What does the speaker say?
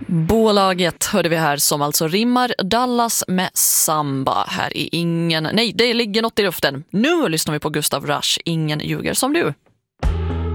Bolaget hörde vi här som alltså rimmar Dallas med samba. Här är ingen... Nej, det ligger något i luften. Nu lyssnar vi på Gustav Rush, Ingen ljuger som du.